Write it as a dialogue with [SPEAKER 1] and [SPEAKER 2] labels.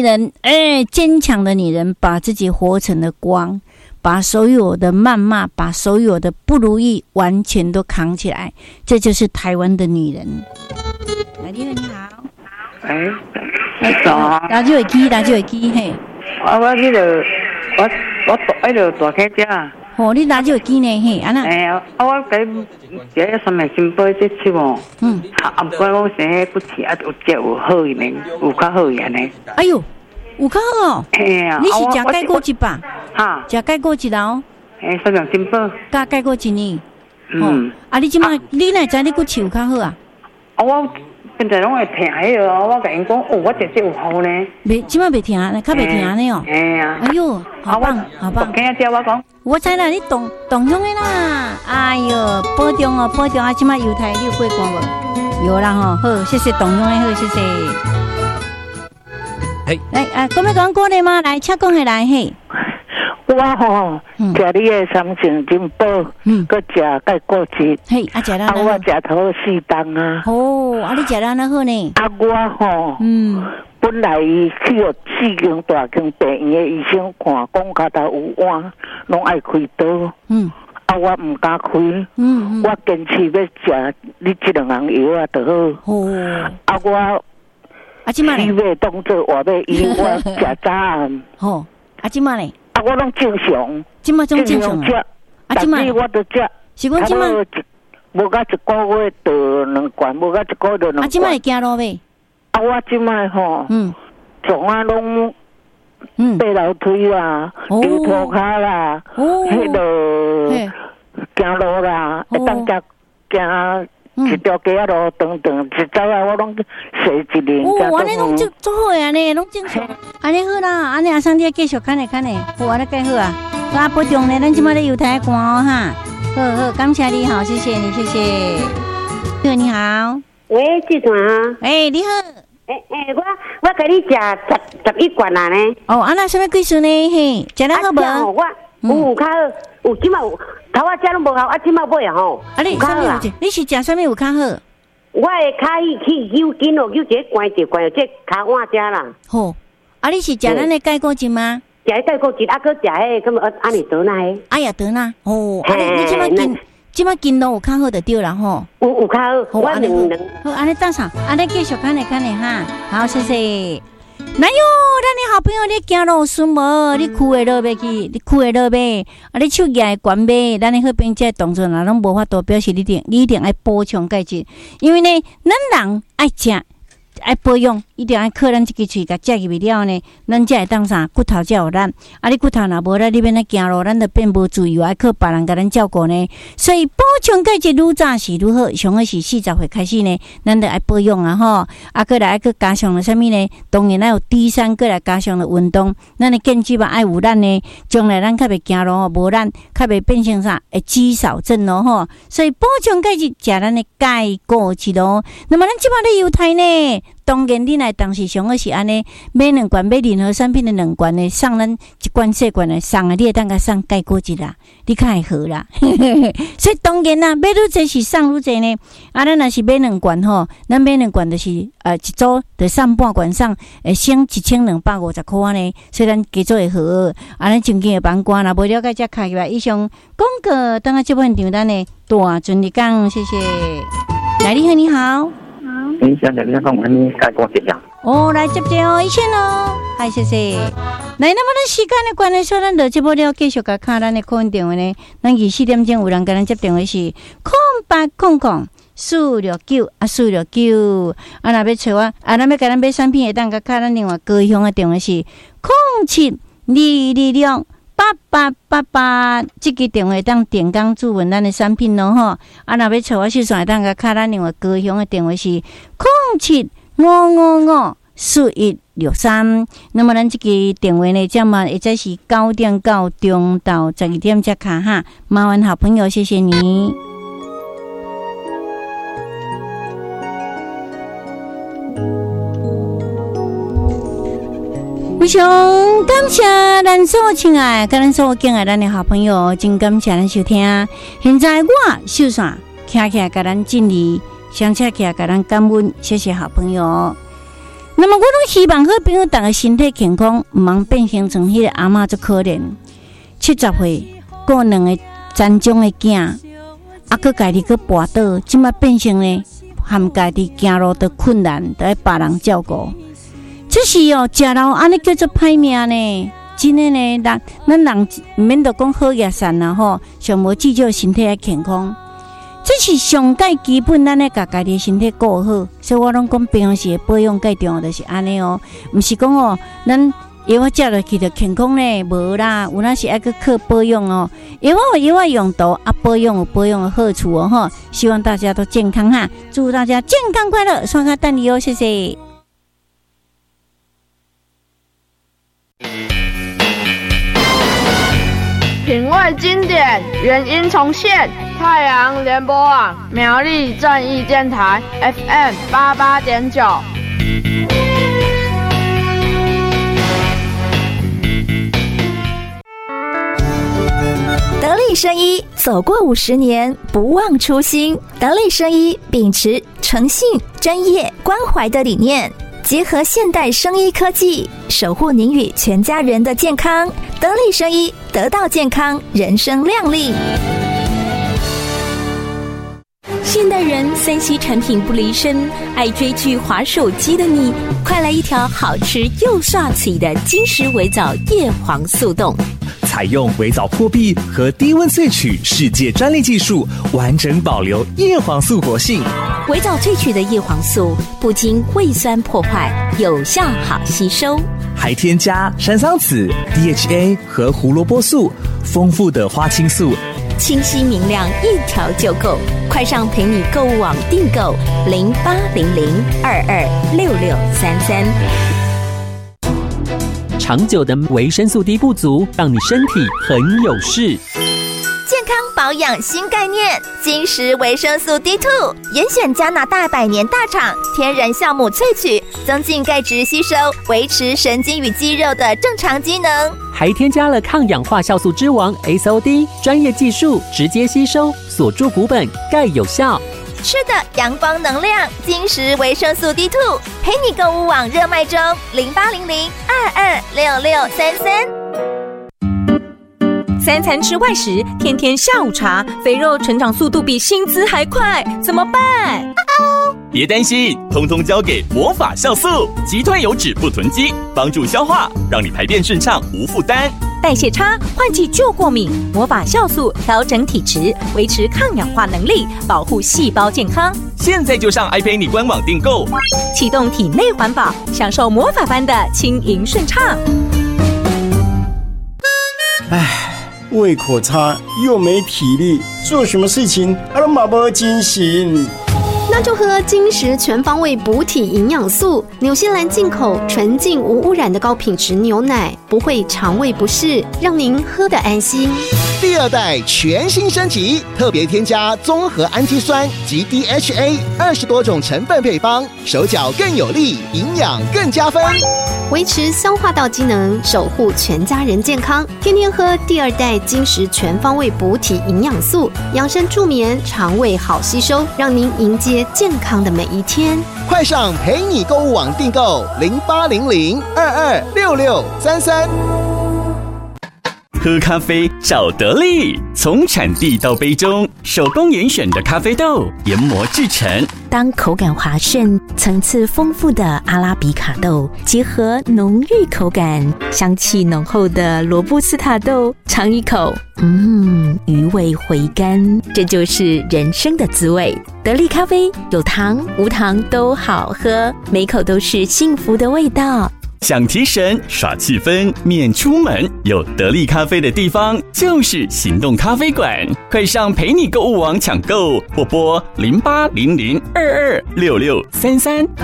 [SPEAKER 1] 人，坚强的女人，把自己活成了光，把所有的谩骂，把所有的不如意，完全都扛起来。这就是台湾的女人。你好，打就会记嘿。
[SPEAKER 2] 我迄个，我迄个大客家。
[SPEAKER 1] 哦，你打就会记呢嘿，安那？
[SPEAKER 2] 我给3枚金杯这吃无。不管我生迄不吃，有食有好伊呢，有较好伊安尼。
[SPEAKER 1] 哎呦，有较好哦。
[SPEAKER 2] 嘿啊。
[SPEAKER 1] 你是食盖过一吧？
[SPEAKER 2] 哈。
[SPEAKER 1] 食盖过一道。
[SPEAKER 2] 3枚金杯。
[SPEAKER 1] 加盖过一年。你即摆你哪知你骨气有较好啊？
[SPEAKER 2] 我现在拢会听迄个，我甲因讲，我食这有好呢。
[SPEAKER 1] 即摆袂听，较袂听呢哦。哎呦，好棒，好棒！
[SPEAKER 2] 今日叫我讲，
[SPEAKER 1] 我知啦，你动中的啦。哎呦，保重哦，保重啊！即摆犹太你有过关无？有啦吼，好，谢谢动中的好，谢谢。来讲要讲过来吗？来，请讲下来嘿。
[SPEAKER 3] 我吼，食你的3层金宝，搁食盖过节，
[SPEAKER 1] 嘿，食啦，
[SPEAKER 3] 我食头4档啊。
[SPEAKER 1] 你食啦那好呢？
[SPEAKER 3] 我吼，本来去了4间大间病院的医生看，讲脚头有弯，拢爱开刀。我唔敢开，我坚持要食你这2样药啊，就好。我
[SPEAKER 1] 即摆
[SPEAKER 3] 呢？要当做活要医，我食早暗。
[SPEAKER 1] 即摆呢？
[SPEAKER 3] 我拢正常，
[SPEAKER 1] 即摆种正常啊！
[SPEAKER 3] 即摆我都食，
[SPEAKER 1] 是讲即摆
[SPEAKER 3] 无甲1个月到2罐，无甲1个月到2罐。
[SPEAKER 1] 即摆会行路未？
[SPEAKER 3] 我即摆吼，从拢爬楼梯啦，丢涂骹啦，迄落行路啦，会当行一条街啊路长长，一早啊我拢洗一年。
[SPEAKER 1] 安尼拢做好诶，安尼拢正常。安尼好啦，安尼阿桑你继续看咧，好安尼介好啊。保重咧，咱即摆咧犹太关哦哈。好，感谢你好，谢谢你，谢谢。你好，
[SPEAKER 4] 喂，志传啊。
[SPEAKER 1] 你好。
[SPEAKER 4] 我给你食11罐啊呢。
[SPEAKER 1] 安那什么几岁呢？嘿，食得好无？
[SPEAKER 4] 有较好，有即马有头仔食拢无好，即马买啊吼。
[SPEAKER 1] 你啥物有？你是食啥物有较好？
[SPEAKER 4] 我会开去揪筋哦，揪一个关一关，这骹腕食啦。
[SPEAKER 1] 好，你是食咱的钙骨精吗？
[SPEAKER 4] 食钙骨精，搁食迄个安尼得那个。
[SPEAKER 1] 哎呀，得那你即摆筋路有较好就对啦吼。
[SPEAKER 4] 有较好，我两。
[SPEAKER 1] 好，安尼等下，安尼继续看咧哈。好，谢谢。哪有咱的好朋友，你行路顺无？你裤会落袂去？你裤会落袂？你手举会悬袂？咱的好朋友这动作若拢无法度表示你一定爱补充钙质，因为呢，咱人爱食。爱保养，一定爱靠咱这个喙甲食入去了呢，咱才会当啥骨头才有力。你骨头若无力，你变咧行路，咱就变无自由，爱靠别人甲咱照顾呢。所以补充钙质愈早是愈好，上好是40岁开始呢，咱就爱保养啊吼。过来去加上了啥物呢？当然咱有D3，过来加上了运动，咱的健肌嘛爱有咱呢，将来咱较袂行路吼，无咱较袂变成啥会肌少症咯吼。所以补充钙质，食咱的钙骨质咯。那么咱即摆咧犹太呢？当然，你来当时上好是安尼，买2罐，买任何产品的2罐的，送咱1罐小罐的送啊，你会当甲送钙骨质啦，你较会好啦。所以当然啦，买愈济是送愈济呢。咱若是买2罐吼，咱买2罐就是一组就送半罐送，省1250块呢。所以咱加做会好，咱正经的帮关啦，无了解才开起来。以上广告，等下这份订单呢，大顺利讲，谢谢。来，你好。
[SPEAKER 5] 你想讲你该跟我讲
[SPEAKER 1] 来接哦，一线哦，嗨，谢谢。来，那么咱时间的关系，咱就这波了，继续甲看咱的客运电话呢。咱24点钟有人跟咱接电话是0800-469-469。若要找我，咱要甲咱买产品，会当甲看咱另外高雄的电话是07-226-8888，这个电话当电工注文咱的产品咯吼。若要找我是算当甲卡咱另外高雄的电话是07-555-4163。那么咱这个电话呢，这么或者是9点到中到12点才卡哈。麻烦好朋友，谢谢你。非常感谢咱所亲爱跟咱所敬爱咱的好朋友，真感谢咱收听。现在我秀伞徛起来，甲咱敬礼，相车起来，甲咱感恩，谢谢好朋友。 那么我都希望好朋友大家身体健康，唔茫变形成迄个阿嬷就可怜，70岁过2个残障的囝，佮家己佮跋倒，即马变成呢，含家己行路都困难，都要别人照顾。这是哦，食老安尼叫做歹命呢。真的呢，咱人免得讲好野善啦吼，上无至少身体要健康。这是上界基本，咱要甲家己身体顾好，所以我拢讲平时保养最重要就是安尼哦，毋是讲哦，咱药我食落去就健康呢无啦，有那是爱去靠保养哦。药我有药我用途，保养有保养的好处哦吼。希望大家都健康哈，祝大家健康快乐，双卡等你哦，谢谢。
[SPEAKER 6] 品味经典，原音重现。太阳联播网苗栗正义电台 FM 88.9。
[SPEAKER 7] 得力生医走过50年，不忘初心。得力生医秉持诚信、专业、关怀的理念，结合现代生医科技，守护您与全家人的健康。得力生医，得到健康，人生亮丽。现代人3C 产品不离身，爱追剧、滑手机的你，快来一条好吃又帅气的金石微藻叶黄素冻。
[SPEAKER 8] 采用微藻破壁和低温萃取世界专利技术，完整保留叶黄素活性。
[SPEAKER 7] 微藻萃取的叶黄素不经胃酸破坏，有效好吸收，
[SPEAKER 8] 还添加山桑子、DHA 和胡萝卜素，丰富的花青素，
[SPEAKER 7] 清晰明亮，一条就够。快上陪你购物网订购0800226633。
[SPEAKER 9] 长久的维生素 D 不足，让你身体很有事。
[SPEAKER 7] 健康保养新概念，金石维生素 D2， 严选加拿大100年大厂天然酵母萃取，增进钙质吸收，维持神经与肌肉的正常机能。
[SPEAKER 9] 还添加了抗氧化酵素之王 SOD， 专业技术直接吸收，锁住骨本，钙有效。
[SPEAKER 7] 吃的阳光能量，金石维生素 D2， 陪你购物网热卖中0800226633。3餐吃外食，天天下午茶，肥肉成长速度比薪资还快，怎么办？
[SPEAKER 10] 别担心，通通交给魔法酵素，击退油脂不囤积，帮助消化，让你排便顺畅无负担。
[SPEAKER 7] 代谢差，换季就过敏，魔法酵素调整体质，维持抗氧化能力，保护细胞健康。
[SPEAKER 10] 现在就上爱陪你官网订购，
[SPEAKER 7] 启动体内环保，享受魔法般的轻盈顺畅。
[SPEAKER 11] 胃口差又没体力，做什么事情都没精神。
[SPEAKER 12] 那就喝金石全方位补体营养素，纽西兰进口纯净无污染的高品质牛奶，不会肠胃不适，让您喝得安心。
[SPEAKER 13] 第2代全新升级，特别添加综合氨基酸及 DHA 20多种成分配方，手脚更有力，营养更加分，
[SPEAKER 12] 维持消化道机能，守护全家人健康。天天喝第2代金石全方位补体营养素，养生助眠，肠胃好吸收，让您迎接健康的每一天。
[SPEAKER 13] 快上陪你购物网订购0800226633。
[SPEAKER 10] 喝咖啡找得力，从产地到杯中，手工严选的咖啡豆研磨制成。
[SPEAKER 7] 当口感滑顺、层次丰富的阿拉比卡豆结合浓郁口感、香气浓厚的罗布斯塔豆，尝一口，余味回甘，这就是人生的滋味。得力咖啡有糖无糖都好喝，每口都是幸福的味道。
[SPEAKER 10] 想提神耍气氛免出门，有得力咖啡的地方就是行动咖啡馆。快上陪你购物网抢购，或拨0800226633。